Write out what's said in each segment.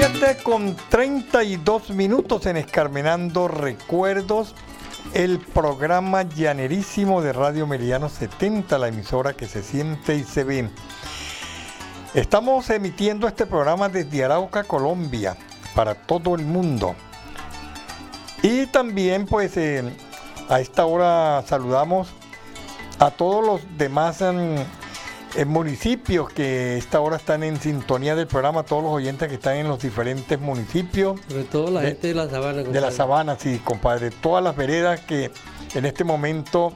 7:32 en Escarmenando Recuerdos, el programa llanerísimo de Radio Meridiano 70, la emisora que se siente y se ve. Estamos emitiendo este programa desde Arauca, Colombia, para todo el mundo. Y también, pues, a esta hora saludamos a todos los demás municipios que a esta hora están en sintonía del programa, todos los oyentes que están en los diferentes municipios. Sobre todo la gente de la sabana, compadre. De la sabana, sí, compadre. Todas las veredas que en este momento,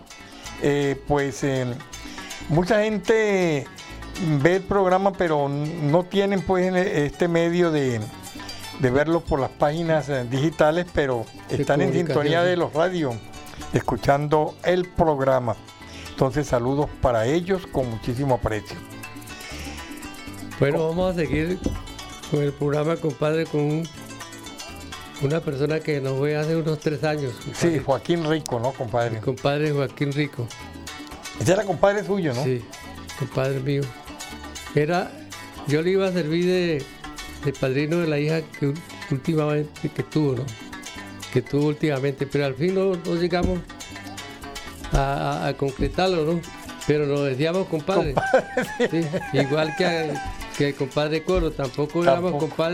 mucha gente ve el programa, pero no tienen pues este medio de verlo por las páginas digitales, pero están en sintonía de los radios, escuchando el programa. Entonces, saludos para ellos con muchísimo aprecio. Bueno, vamos a seguir con el programa, compadre, con una persona que nos fue hace unos 3 años. Compadre. Sí, Joaquín Rico, ¿no, compadre? El compadre Joaquín Rico. Ese era compadre suyo, ¿no? Sí, compadre mío. Yo le iba a servir de padrino de la hija que últimamente tuvo, ¿no? Que tuvo últimamente, pero al fin no llegamos a concretarlo, ¿no? Pero nos decíamos compadre. Sí, igual que el compadre Coro, tampoco éramos compadres.